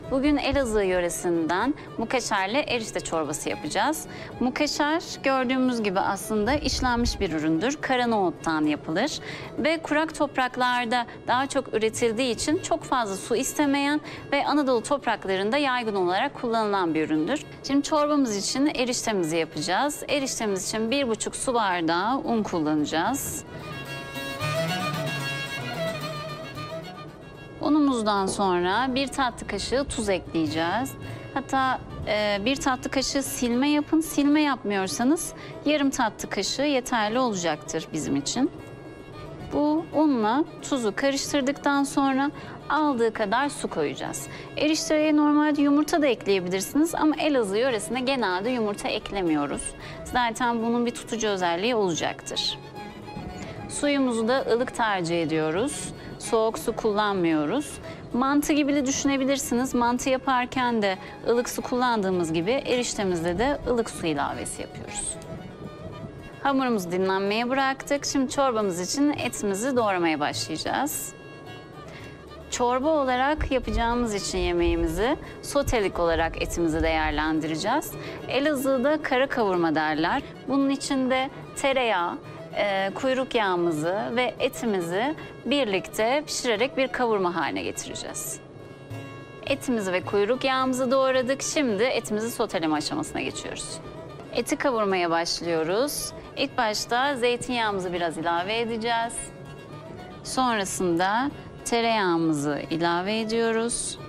Bugün Elazığ yöresinden mukaşerli erişte çorbası yapacağız. Mukaşer gördüğümüz gibi aslında işlenmiş bir üründür. Kara nohuttan yapılır ve kurak topraklarda daha çok üretildiği için çok fazla su istemeyen ve Anadolu topraklarında yaygın olarak kullanılan bir üründür. Şimdi çorbamız için eriştemizi yapacağız. Eriştemiz için 1,5 su bardağı un kullanacağız. Unumuzdan sonra 1 tatlı kaşığı tuz ekleyeceğiz. Hatta 1 tatlı kaşığı silme yapın. Silme yapmıyorsanız yarım tatlı kaşığı yeterli olacaktır bizim için. Bu unla tuzu karıştırdıktan sonra aldığı kadar su koyacağız. Erişteye normalde yumurta da ekleyebilirsiniz ama Elazığ yöresinde genelde yumurta eklemiyoruz. Zaten bunun bir tutucu özelliği olacaktır. Suyumuzu da ılık tercih ediyoruz. Soğuk su kullanmıyoruz. Mantı gibi de düşünebilirsiniz. Mantı yaparken de ılık su kullandığımız gibi eriştemizde de ılık su ilavesi yapıyoruz. Hamurumuzu dinlenmeye bıraktık. Şimdi çorbamız için etimizi doğramaya başlayacağız. Çorba olarak yapacağımız için yemeğimizi sotelik olarak etimizi değerlendireceğiz. Elazığ'da kara kavurma derler. Bunun içinde tereyağı, kuyruk yağımızı ve etimizi birlikte pişirerek bir kavurma haline getireceğiz. Etimizi ve kuyruk yağımızı doğradık. Şimdi etimizi soteleme aşamasına geçiyoruz. Eti kavurmaya başlıyoruz. İlk başta zeytinyağımızı biraz ilave edeceğiz. Sonrasında tereyağımızı ilave ediyoruz.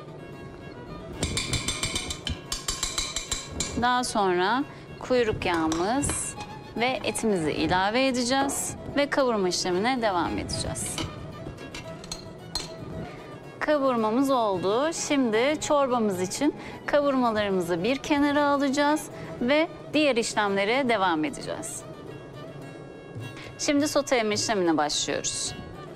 Daha sonra kuyruk yağımız ve etimizi ilave edeceğiz ve kavurma işlemine devam edeceğiz. Kavurmamız oldu. Şimdi çorbamız için kavurmalarımızı bir kenara alacağız ve diğer işlemlere devam edeceğiz. Şimdi soteleme işlemine başlıyoruz.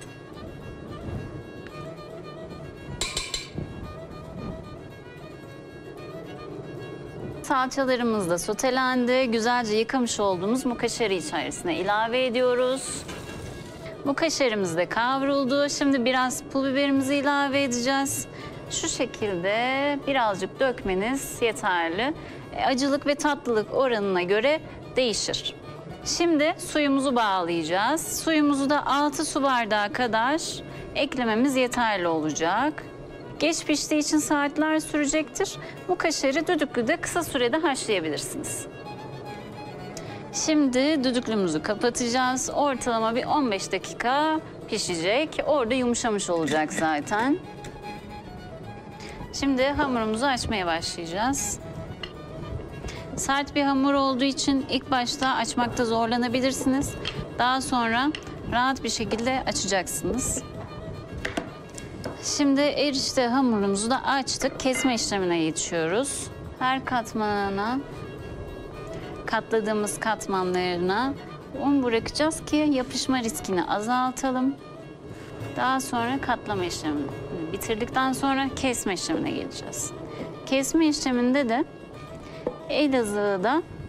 Salçalarımız da sotelendi. Güzelce yıkamış olduğumuz mukaşeri içerisine ilave ediyoruz. Mukaşerimiz de kavruldu. Şimdi biraz pul biberimizi ilave edeceğiz. Şu şekilde birazcık dökmeniz yeterli. Acılık ve tatlılık oranına göre değişir. Şimdi suyumuzu bağlayacağız. Suyumuzu da 6 su bardağı kadar eklememiz yeterli olacak. Geç piştiği için saatler sürecektir. Bu kaşarı düdüklüde kısa sürede haşlayabilirsiniz. Şimdi düdüklümüzü kapatacağız. Ortalama bir 15 dakika pişecek. Orada yumuşamış olacak zaten. Şimdi hamurumuzu açmaya başlayacağız. Sert bir hamur olduğu için ilk başta açmakta zorlanabilirsiniz. Daha sonra rahat bir şekilde açacaksınız. Şimdi erişte hamurumuzu da açtık. Kesme işlemine geçiyoruz. Her katmanına, katladığımız katmanlarına un bırakacağız ki yapışma riskini azaltalım. Daha sonra katlama işlemini bitirdikten sonra kesme işlemine geleceğiz. Kesme işleminde de Elazığ'da